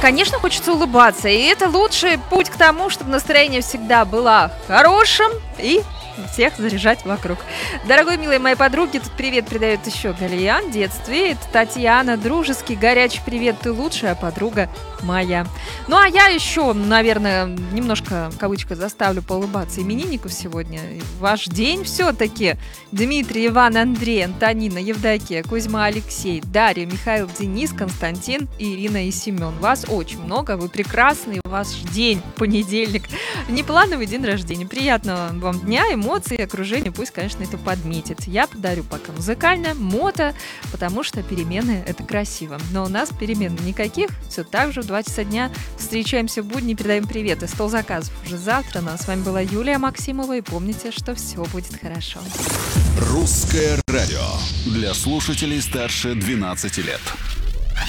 Конечно, хочется улыбаться, и это лучший путь к тому, чтобы настроение всегда было хорошим и всех заряжать вокруг. Дорогой, милые мои подруги, тут привет передает еще Галия в детстве. Это Татьяна, дружеский, горячий привет, ты лучшая подруга моя. Ну, а я еще, наверное, немножко, в кавычках, заставлю поулыбаться именинников сегодня. Ваш день все-таки. Дмитрий, Иван, Андрей, Антонина, Евдокия, Кузьма, Алексей, Дарья, Михаил, Денис, Константин, Ирина и Семен. Вас очень много, вы прекрасный, ваш день, понедельник, неплановый день рождения. Приятного вам дня, эмоций, окружения, пусть, конечно, это подметит. Я подарю пока музыкальное, мото, потому что перемены — это красиво. Но у нас перемен никаких, все так же в 2 часа дня встречаемся в будни, передаем привет. И стол заказов уже завтра. Ну, а с вами была Юлия Максимова, и помните, что все будет хорошо. Русское радио для слушателей старше 12 лет.